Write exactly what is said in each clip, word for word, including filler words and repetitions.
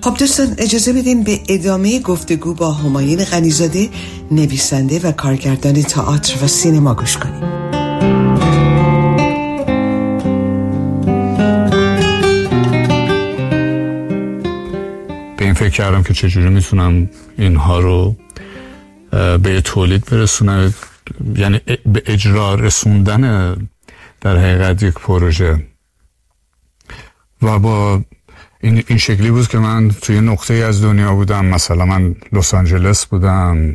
خب دوستان اجازه بدین به ادامه گفتگو با همایون غنی‌زاده، نویسنده و کارگردان تئاتر و سینما گوش کنیم. به این فکر کردم که چجوری میتونم اینها رو به تولید برسونم، یعنی به اجرا رسوندن در حقیقت یک پروژه. و با این این شکلی بود که من توی نقطه از دنیا بودم، مثلا من لس آنجلس بودم،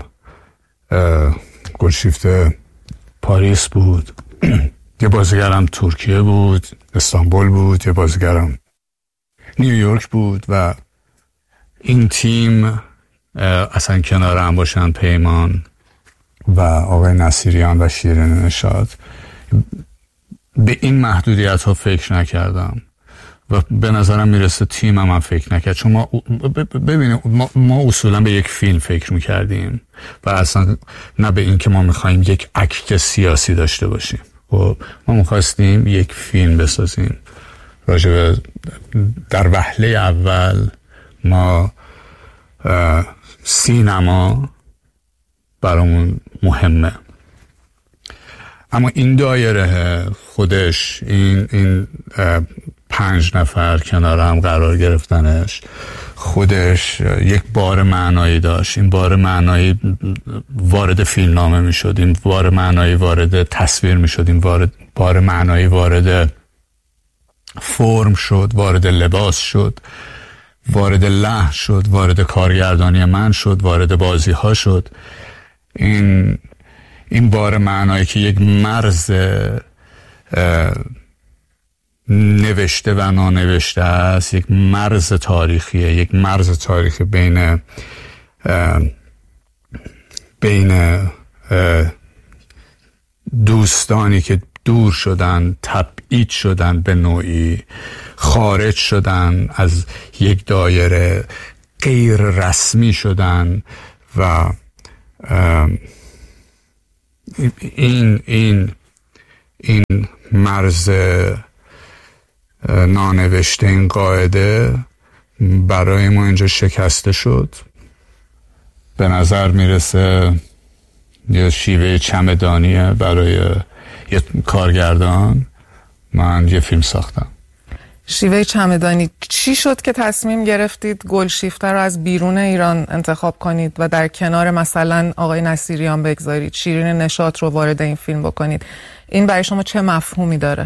گلشیفته پاریس بود، یه بازیگرم ترکیه بود، استانبول بود، یه بازیگرم نیویورک بود و این تیم اصلا کنار هم باشن، پیمان و آقای نصیریان و شیرین نشاط. به این محدودیت ها فکر نکردم و به نظرم میرسه تیمم هم فکر نکرد، چون ما ببینیم ما, ما اصولا به یک فیلم فکر میکردیم و اصلا نه به این که ما میخواییم یک اکت سیاسی داشته باشیم. و ما میخواستیم یک فیلم بسازیم راجب، در وهله اول ما سینما برامون مهمه، اما این دایره خودش، این این پنج نفر کنار هم قرار گرفتنش خودش یک بار معنایی داشت. این بار معنایی وارد فیلمنامه می شد، این بار معنایی وارد تصویر می شد، این بار معنایی وارد فرم شد، وارد لباس شد، وارد لحن شد، وارد کارگردانی من شد، وارد بازی ها شد. این این بار معنایی که یک مرز نوشته و نانوشته است، یک مرز تاریخیه، یک مرز تاریخی بین بین دوستانی که دور شدن، تبعید شدن، به نوعی خارج شدن از یک دایره، غیر رسمی شدن و این این این مرز نانوشته، این قاعده برای ما اینجا شکسته شد. به نظر میرسه یه شیوه چمدانیه برای یه کارگردان. من یه فیلم ساختم. شیوه چمدانی. چی شد که تصمیم گرفتید گلشیفته رو از بیرون ایران انتخاب کنید و در کنار مثلا آقای نصیریان بگذارید، شیرین نشاط رو وارد این فیلم بکنید؟ این برای شما چه مفهومی داره؟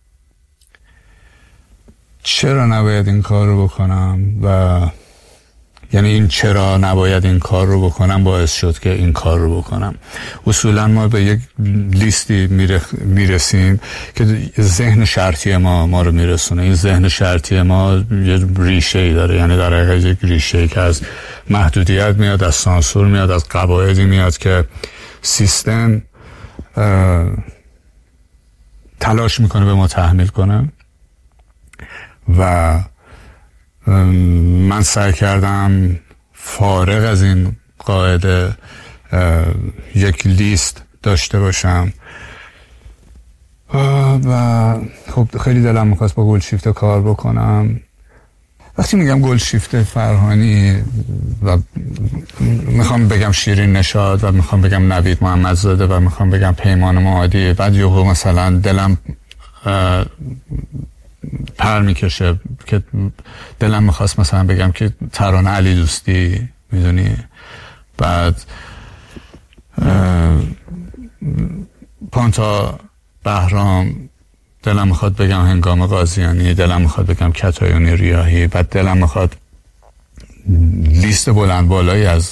چرا نباید این کار رو بکنم و یعنی این چرا نباید این کار رو بکنم باعث شد که این کار رو بکنم. اصولا ما به یک لیستی میرسیم که ذهن شرطی ما ما رو میرسونه. این ذهن شرطی ما یه ریشه ای داره، یعنی در حقیقت یک ریشه ای که از محدودیت میاد، از سانسور میاد، از قواعدی میاد که سیستم تلاش میکنه به ما تحمیل کنه. و من سعی کردم فارغ از این قاعده یک لیست داشته باشم و خب خیلی دلم میخواست با گلشیفته کار بکنم. وقتی میگم گلشیفته فرهانی و میخوام بگم شیرین نشاط و میخوام بگم نوید محمدزاده و میخوام بگم پیمان معادی، بعد یهو مثلا دلم پر میکشه که دلم میخواست مثلا بگم که ترانه علی دوستی، میدونی، بعد پانتا بهرام، دلم میخواد بگم هنگام قاضیانی، دلم میخواد بگم کتایونی ریاحی، بعد دلم میخواد لیست بلند بالایی از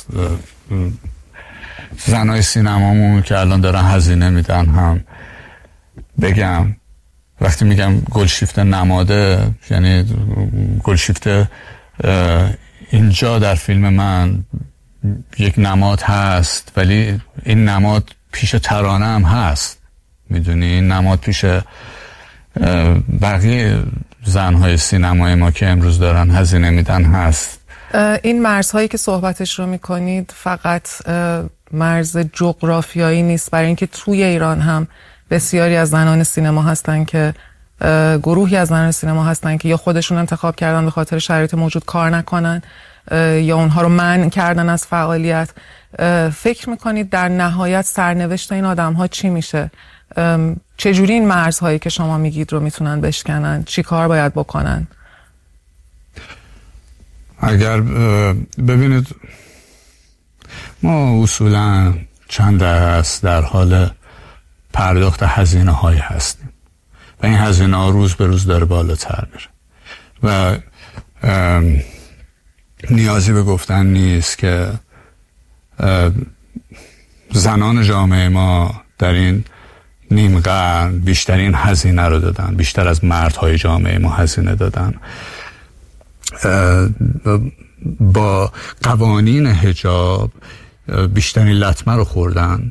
زنای سینمامون که الان دارن هزینه میدن هم بگم. وقتی میگم گلشیفته نماده، یعنی گلشیفته اینجا در فیلم من یک نماد هست، ولی این نماد پیش ترانه هم هست، میدونی، این نماد پیش بقیه زنهای سینمای ما که امروز دارن هزینه میدن هست. این مرزهایی که صحبتش رو میکنید فقط مرز جغرافیایی نیست، برای اینکه توی ایران هم بسیاری از زنان سینما هستن که گروهی از زنان سینما هستن که یا خودشون انتخاب کردن به خاطر شرایط موجود کار نکنن یا اونها رو منع کردن از فعالیت. فکر میکنید در نهایت سرنوشت این آدم ها چی میشه؟ چجوری این مرزهایی که شما میگید رو میتونن بشکنن؟ چی کار باید بکنن؟ اگر ببینید ما اصولا چند دهه است در حال پرداخت هزینه هایی هستیم و این هزینه ها روز به روز داره بالاتر میره و نیازی به گفتن نیست که زنان جامعه ما در این نیم قرن بیشترین هزینه رو دادن، بیشتر از مردهای جامعه ما هزینه دادن. با قوانین حجاب بیشترین لطمه رو خوردن،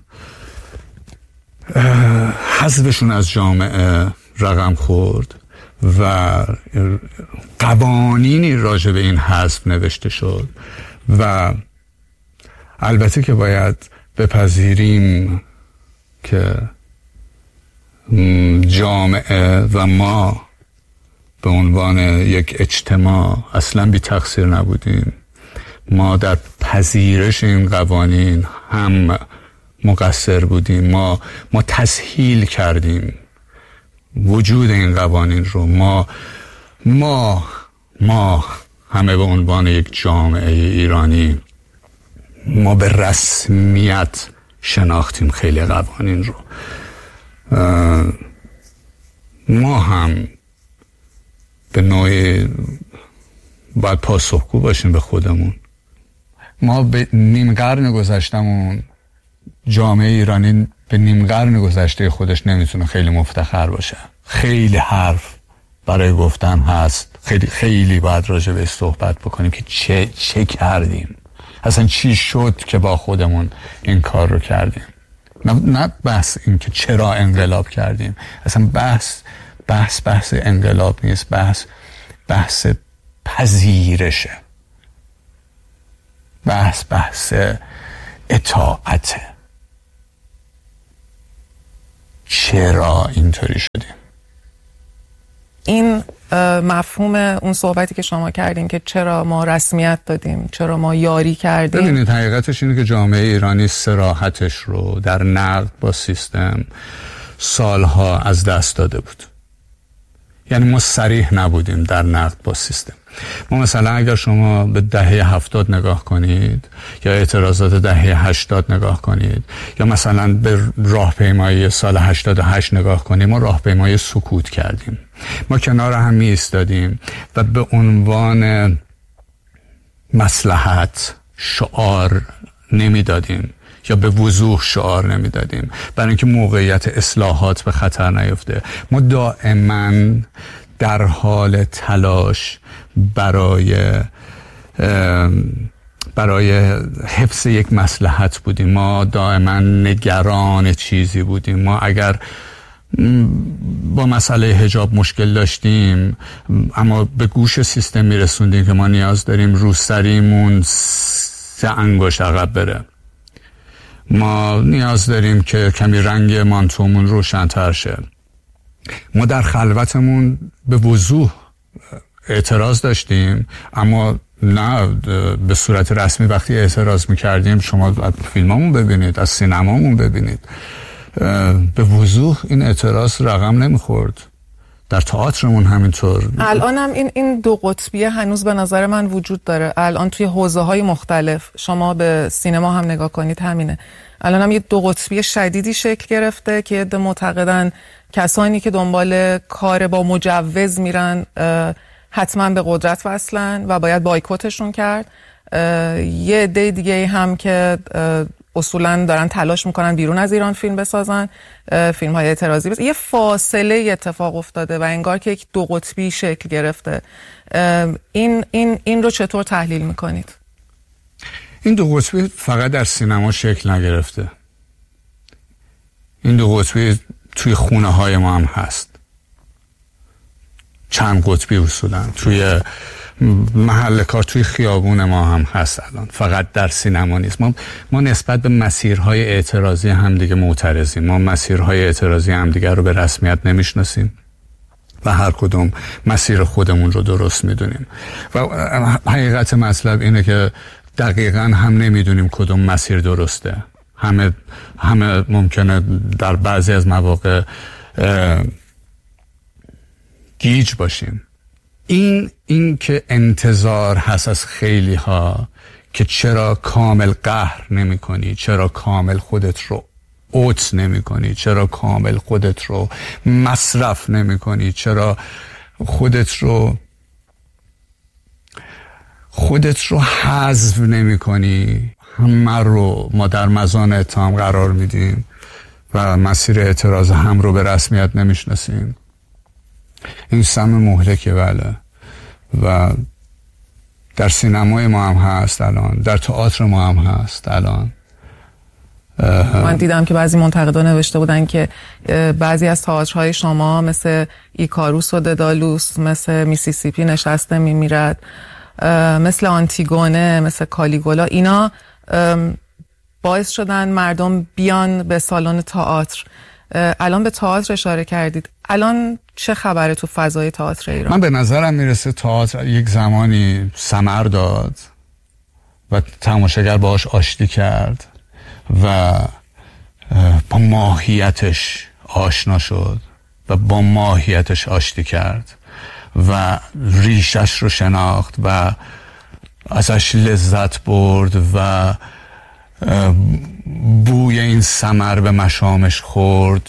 حذفشون از جامعه رقم خورد و قوانینی راجع به این حذف نوشته شد و البته که باید بپذیریم که جامعه و ما به عنوان یک اجتماع اصلا بی تقصیر نبودیم. ما در پذیرش این قوانین هم مقصر بودیم. ما ما تسهیل کردیم وجود این قوانین رو. ما ما ما همه به عنوان یک جامعه ایرانی ما به رسمیت شناختیم خیلی قوانین رو. ما هم به نوعی باید پاسخگو باشیم به خودمون. ما به نیم قرن گذشتمون، جامعه ایرانی به نیم قرن گذشته خودش نمیتونه خیلی مفتخر باشه. خیلی حرف برای گفتن هست، خیلی خیلی باید راجع به صحبت بکنیم که چه چه کردیم، اصلا چی شد که با خودمون این کار رو کردیم. نه, نه بحث این که چرا انقلاب کردیم، اصلا بحث بحث بحث انقلاب نیست، بحث بحث پذیرشه، بحث بحث اطاعته. چرا اینطوری شدیم؟ این مفهوم اون صحبتی که شما کردین که چرا ما رسمیت دادیم، چرا ما یاری کردیم، ببینید حقیقتش اینه که جامعه ایرانی صراحتش رو در نقد با سیستم سالها از دست داده بود. یعنی ما صریح نبودیم در نقد با سیستم. ما مثلا اگر شما به دهه هفتاد نگاه کنید یا اعتراضات دهه هشتاد نگاه کنید یا مثلا به راهپیمایی سال هشتاد و هشت نگاه کنید، ما راهپیمایی سکوت کردیم. ما کنار هم می ایستادیم و به عنوان مصلحت شعار نمی دادیم یا به وضوح شعار نمی دادیم برای اینکه موقعیت اصلاحات به خطر نیفته. ما دائما در حال تلاش برای برای حفظ یک مصلحت بودیم. ما دائما نگران چیزی بودیم. ما اگر با مسئله حجاب مشکل داشتیم اما به گوش سیستم میرسوندیم که ما نیاز داریم روسریمون سه انگشت عقب بره، ما نیاز داریم که کمی رنگ مانتومون روشن‌تر شه. ما در خلوتمون به وضوح اعتراض داشتیم، اما نه به صورت رسمی. وقتی اعتراض میکردیم، شما از فیلمامون ببینید، از سینمامون ببینید، به وضوح این اعتراض رقم نمیخورد. در تئاترمون همینطور. الان هم این این دو قطبیه هنوز به نظر من وجود داره. الان توی حوزه‌های مختلف، شما به سینما هم نگاه کنید همینه. الان هم یه دو قطبی شدیدی شکل گرفته که عده معتقدن کسانی که دنبال کار با مجوز میرن حتما به قدرت وصلن و باید بایکوتشون کرد. یه عده دیگه هم که اصولا دارن تلاش میکنن بیرون از ایران فیلم بسازن، فیلم های اعتراضی بسازن. یه فاصله اتفاق افتاده و انگار که یک دو قطبی شکل گرفته. این این این رو چطور تحلیل میکنید؟ این دو قطبی فقط در سینما شکل نگرفته. این دو قطبی توی خونه های ما هم هست. چند قطبی اصولا توی محل کار، توی خیابون ما هم هست. الان فقط در سینما نیست. ما ما نسبت به مسیرهای اعتراضی هم دیگه معترضیم. ما مسیرهای اعتراضی هم دیگه رو به رسمیت نمیشناسیم و هر کدوم مسیر خودمون رو درست میدونیم و حقیقت مطلب اینه که دقیقاً هم نمیدونیم کدوم مسیر درسته. همه همه ممکنه در بعضی از مواقع گیج باشیم. این این که انتظار هست از خیلی ها که چرا کامل قهر نمی کنی، چرا کامل خودت رو اوت نمی کنی، چرا کامل خودت رو مصرف نمی کنی، چرا خودت رو خودت رو حذف نمی کنی. همه رو ما در مزان اتهام قرار میدیم و مسیر اعتراض هم رو به رسمیت نمیشناسیم. این سم مهلکه بله، و در سینمای ما هم هست الان، در تئاتر ما هم هست الان. من دیدم که بعضی منتقدان نوشته بودن که بعضی از تئاترهای شما مثل ایکاروس و ددالوس، مثل میسیسیپی نشسته میمیرد، مثل آنتیگونه، مثل کالیگولا، اینا باعث شدن مردم بیان به سالن تئاتر. الان به تئاتر اشاره کردید، الان چه خبره تو فضای تئاتر ایران؟ من به نظرم میرسه تئاتر یک زمانی ثمر داد و تماشاگر باهاش آشتی کرد و با ماهیتش آشنا شد و با ماهیتش آشتی کرد و ریشش رو شناخت و ازش لذت برد و بوی این ثمر به مشامش خورد،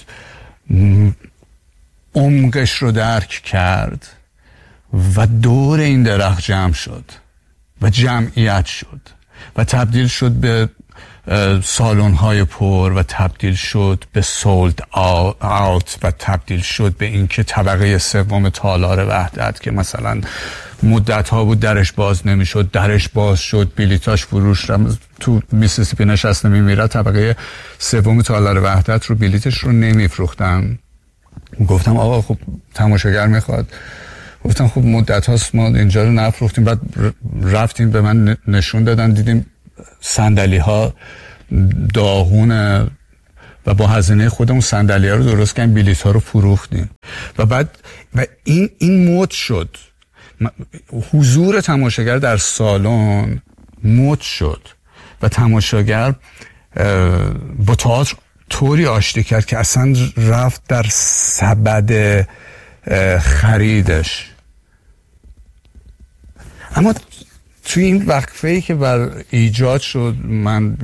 عمقش رو درک کرد و دور این درخت جمع شد و جمعیت شد و تبدیل شد به سالن‌های پر و تبدیل شد به سولد آوت و تبدیل شد به اینکه طبقه سوم تالار وحدت که مثلا مدت ها بود درش باز نمیشد، درش باز شد، بلیتاش فروش رفت، تو میسیسیپی نشسته میمیره، طبقه سوم تالار وحدت رو بلیتش رو نمیفروختن. گفتم آقا خب تماشاگر میخواد. گفتم خب مدت هاست ما اینجا رو نفروختیم. بعد رفتیم به من نشون دادن، دیدیم صندلی ها داغونه و با هزینه خودمون صندلی ها رو درست کردیم، بلیط ها رو فروختیم و بعد و این این مد شد. حضور تماشاگر در سالن مد شد و تماشاگر با تئاتر طوری آشتی کرد که اصلا رفت در سبد خریدش. اما توی این وقفه‌ای که بر ایجاد شد، من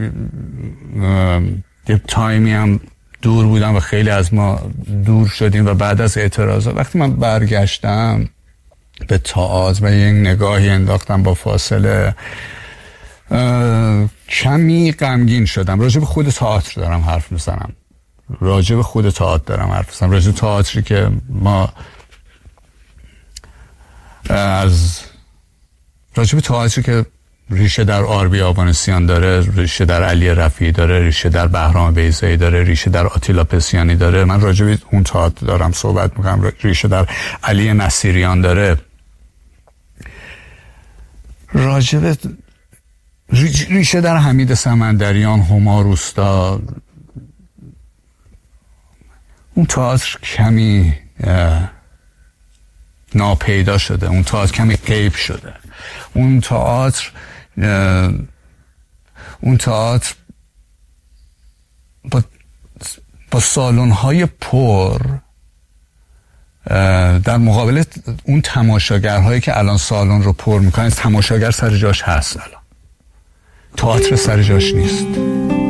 یه تایمی هم دور بودم و خیلی از ما دور شدیم و بعد از اعتراضات وقتی من برگشتم به تئاتر و یک نگاهی انداختم با فاصله، کمی غمگین شدم. راجع به خود تئاتر دارم حرف میزنم، راجع به خود تئاتر دارم حرف میزنم، راجع به تئاتری که ما از راجع به تئاتری که ریشه در آربی آوانسیان داره، ریشه در علی رفیعی داره، ریشه در بهرام بیضایی داره، ریشه در آتیلا پسیانی داره. من راجع به اون تئاتر دارم صحبت میکنم. ریشه در علی نصیریان داره، راجع به ریشه در حمید سمندریان، هما روستا. اون تئاتر کمی ناپیدا شده، اون تئاتر کمی غیب شده. اون تئاتر اون تئاتر با با سالن‌های پر در مقابل اون تماشاگرهایی که الان سالن رو پر میکنن، تماشاگر سر جاش هست، الان تئاتر سر جاش نیست.